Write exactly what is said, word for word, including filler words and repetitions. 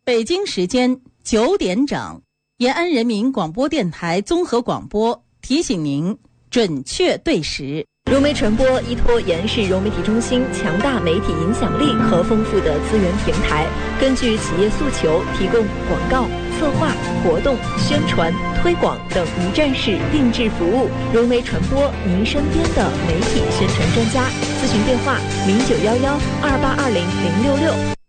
北京时间九点整，延安人民广播电台综合广播提醒您准确对时。 融媒传播依托延安市融媒体中心强大媒体影响力和丰富的资源平台，根据企业诉求，提供广告、策划、活动、宣传、推广等一站式定制服务。融媒传播，您身边的媒体宣传专家。咨询电话：零九幺幺二八二零零六六。